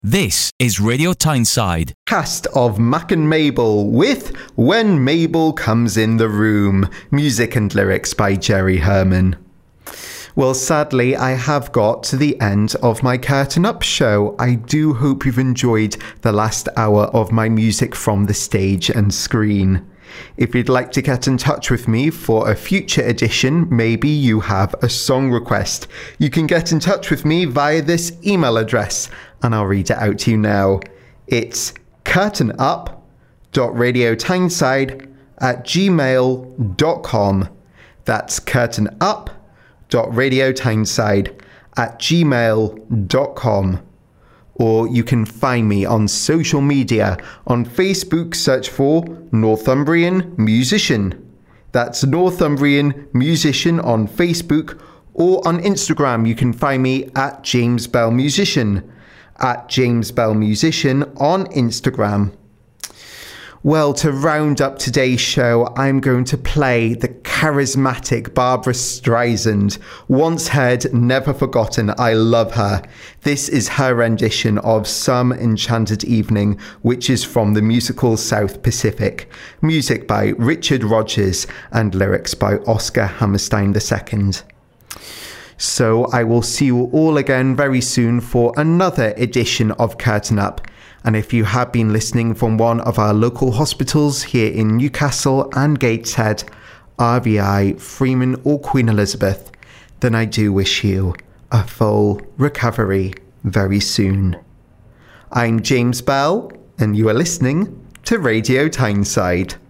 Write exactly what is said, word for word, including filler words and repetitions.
This is Radio Tyneside. Cast of Mac and Mabel with When Mabel Comes in the Room. Music and lyrics by Jerry Herman. Well, sadly, I have got to the end of my Curtain Up show. I do hope you've enjoyed the last hour of my music from the stage and screen. If you'd like to get in touch with me for a future edition, maybe you have a song request, you can get in touch with me via this email address, and I'll read it out to you now. It's curtainup.radiotyneside at gmail dot com. That's curtainup.radiotyneside at gmail dot com. Or you can find me on social media. On Facebook, search for Northumbrian Musician. That's Northumbrian Musician on Facebook. Or on Instagram, you can find me at James Bell Musician. At James Bell Musician on Instagram. Well, to round up today's show, I'm going to play the charismatic Barbra Streisand. Once heard, never forgotten. I love her. This is her rendition of Some Enchanted Evening, which is from the musical South Pacific. Music by Richard Rodgers and lyrics by Oscar Hammerstein the Second. So I will see you all again very soon for another edition of Curtain Up. And if you have been listening from one of our local hospitals here in Newcastle and Gateshead, R V I, Freeman or Queen Elizabeth, then I do wish you a full recovery very soon. I'm James Bell, and you are listening to Radio Tyneside.